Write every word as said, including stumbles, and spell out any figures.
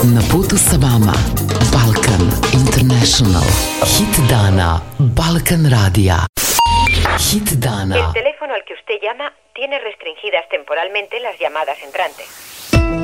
Na putu sa vama Balkan International. Hit dana Balkan Radija. Hit dana. El teléfono al que usted llama tiene restringidas temporalmente las llamadas entrantes.